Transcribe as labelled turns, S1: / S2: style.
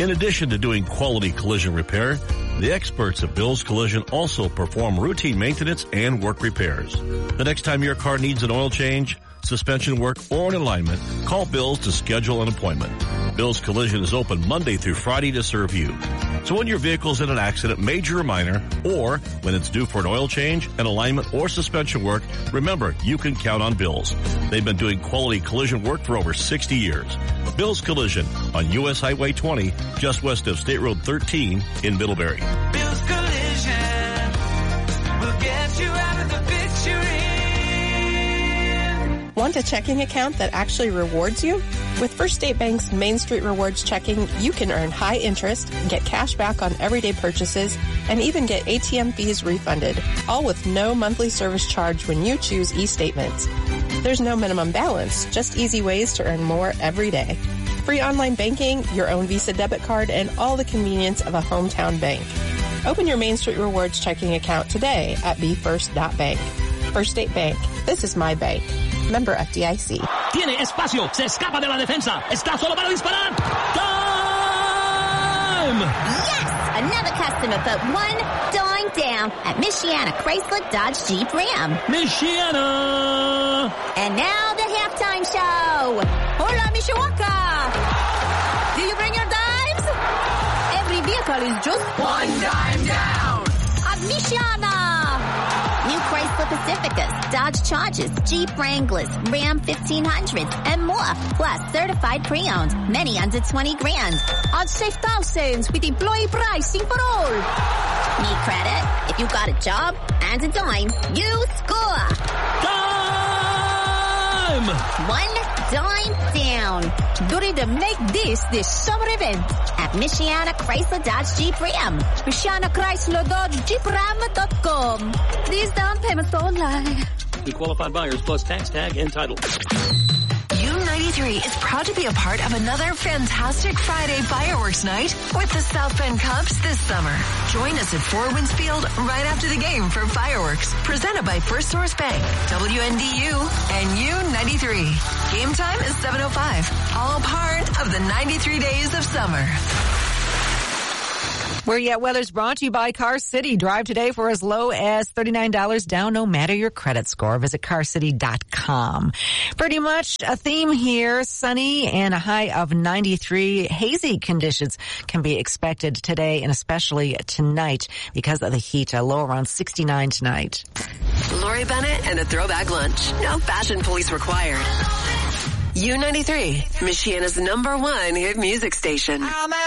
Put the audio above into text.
S1: In addition to doing quality collision repair, the experts at Bill's Collision also perform routine maintenance and work repairs. The next time your car needs an oil change, suspension work, or an alignment, call Bill's to schedule an appointment. Bill's Collision is open Monday through Friday to serve you. So when your vehicle's in an accident, major or minor, or when it's due for an oil change, an alignment, or suspension work, remember, you can count on Bill's. They've been doing quality collision work for over 60 years. Bill's Collision on U.S. Highway 20, just west of State Road 13 in Middlebury.
S2: Bill's Collision will get you out of the fix you're in.
S3: Want a checking account that actually rewards you? With First State Bank's Main Street Rewards checking, you can earn high interest, get cash back on everyday purchases, and even get ATM fees refunded, all with no monthly service charge when you choose e-statements. There's no minimum balance, just easy ways to earn more every day. Free online banking, your own Visa debit card, and all the convenience of a hometown bank. Open your Main Street Rewards checking account today at BeFirst.bank. First State Bank. This is my bank. Member FDIC.
S4: Tiene espacio. Se escapa de la defensa. Está solo para disparar. Time!
S5: Yes! Another customer put one dime down at Michiana Chrysler Dodge Jeep Ram.
S4: Michiana!
S5: And now the halftime show. Hola, Mishawaka! Do you bring your dimes? Every vehicle is just one dime down at Michiana. New Chrysler Pacificas, Dodge Chargers, Jeep Wranglers, Ram 1500s, and more. Plus certified pre-owned, many under 20 grand. On safe thousands with employee pricing for all. Need credit? If you got a job and a dime, you score.
S4: Time!
S5: One dime down. Ready to make this summer event at Michiana Chrysler Dodge Jeep Ram. Michiana Chrysler Dodge Jeep Ram.com. These down payments only.
S4: Qualified buyers plus tax tag and title.
S6: U93 is proud to be a part of another fantastic Friday fireworks night with the South Bend Cubs this summer. Join us at Four Winds Field right after the game for fireworks, presented by First Source Bank, WNDU, and U93. Game time is 7:05, all part of the 93 days of summer.
S7: Where Yet Weather's brought to you by Car City. Drive today for as low as $39 down, no matter your credit score. Visit carcity.com. Pretty much a theme here. Sunny and a high of 93. Hazy conditions can be expected today and especially tonight because of the heat. A low around 69 tonight.
S6: Lori Bennett and a throwback lunch. No fashion police required. U93, Michiana's #1 hit music station.